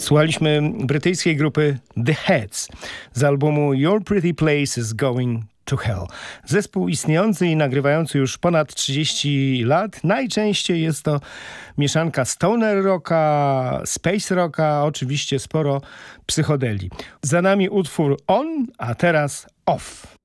Słuchaliśmy brytyjskiej grupy The Heads z albumu Your Pretty Place is Going to Hell. Zespół istniejący i nagrywający już ponad 30 lat. Najczęściej jest to mieszanka stoner rocka, space rocka, oczywiście sporo psychodeli. Za nami utwór On, a teraz Off.